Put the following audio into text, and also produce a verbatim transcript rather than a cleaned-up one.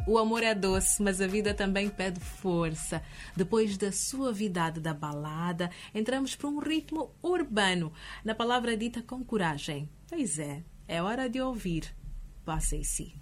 O amor é doce, mas a vida também pede força. Depois da suavidade da balada, entramos para um ritmo urbano, na palavra dita com coragem. Pois é, é hora de ouvir Bossa e Si.